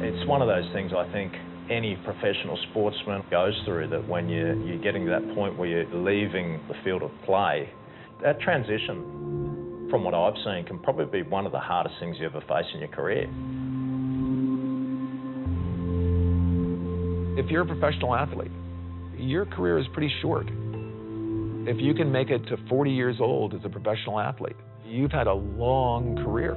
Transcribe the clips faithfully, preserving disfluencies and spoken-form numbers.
It's one of those things I think any professional sportsman goes through, that when you're, you're getting to that point where you're leaving the field of play, that transition, from what I've seen, can probably be one of the hardest things you ever face in your career. If you're a professional athlete, your career is pretty short. If you can make it to forty years old as a professional athlete, you've had a long career.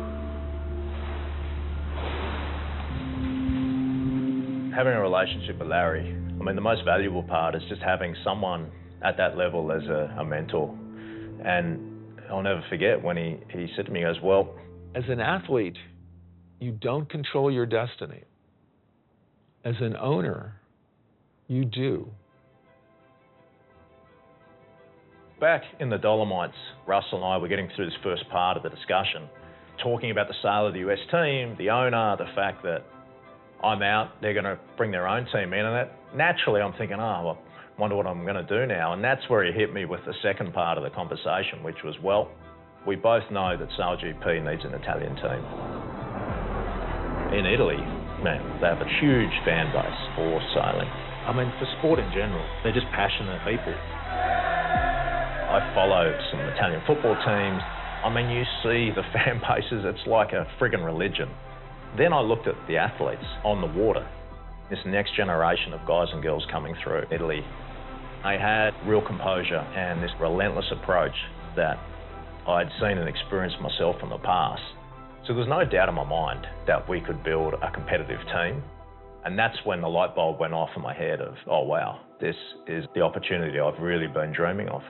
Having a relationship with Larry, I mean, the most valuable part is just having someone at that level as a, a mentor. And I'll never forget when he, he said to me, he goes, well, as an athlete, you don't control your destiny. As an owner, you do. Back in the Dolomites, Russell and I were getting through this first part of the discussion, talking about the sale of the U S team, the owner, the fact that I'm out, they're going to bring their own team in, and that, naturally I'm thinking, oh, well, I wonder what I'm going to do now. And that's where he hit me with the second part of the conversation, which was, well, we both know that SailGP needs an Italian team. In Italy, man, they have a huge fan base for sailing. I mean, for sport in general, they're just passionate people. I follow some Italian football teams. I mean, you see the fan bases, it's like a friggin' religion. Then I looked at the athletes on the water, this next generation of guys and girls coming through Italy. They had real composure and this relentless approach that I'd seen and experienced myself in the past. So there's no doubt in my mind that we could build a competitive team. And that's when the light bulb went off in my head of, oh wow, this is the opportunity I've really been dreaming of.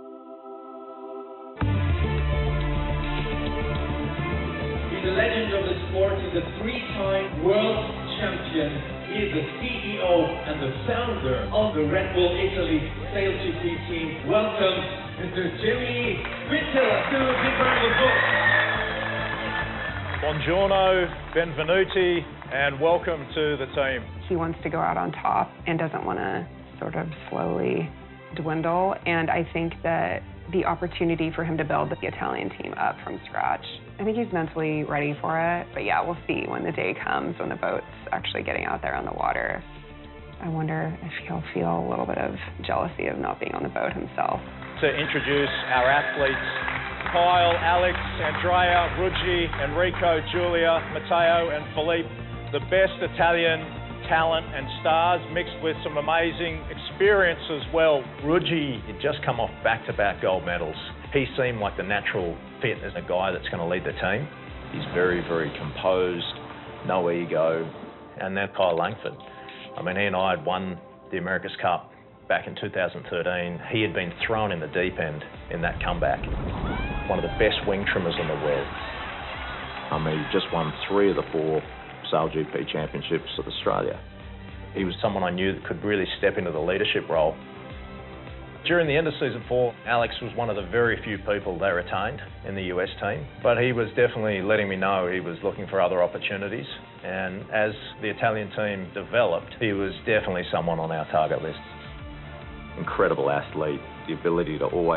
He's a legend of the sport. He's a three-time world champion. He is the C E O and the founder of the Red Bull Italy SailGP team. Welcome, Mister Jimmy Whittle. Let's do a big round of applause. Buongiorno, benvenuti, and welcome to the team. He wants to go out on top and doesn't want to sort of slowly dwindle. And I think that the opportunity for him to build the Italian team up from scratch, I think he's mentally ready for it. But yeah, we'll see when the day comes, when the boat's actually getting out there on the water. I wonder if he'll feel a little bit of jealousy of not being on the boat himself. To introduce our athletes, Kyle, Alex, Andrea, Ruggi, Enrico, Giulia, Matteo, and Philippe, the best Italian talent and stars, mixed with some amazing experience as well. Ruggi had just come off back-to-back gold medals. He seemed like the natural fit as a guy that's going to lead the team. He's very, very composed, no ego. And then Kyle Langford. I mean, he and I had won the America's Cup back in two thousand thirteen. He had been thrown in the deep end in that comeback. One of the best wing trimmers on the web. I mean, he just won three of the four SailGP championships of Australia. He was someone I knew that could really step into the leadership role. During the end of season four, Alex was one of the very few people they retained in the U S team, but he was definitely letting me know he was looking for other opportunities. And as the Italian team developed, he was definitely someone on our target list. Incredible athlete, the ability to always